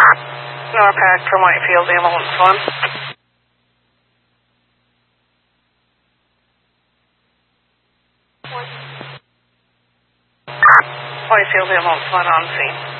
Norpac from Whitefield, ambulance 1. Whitefield, ambulance 1 on scene.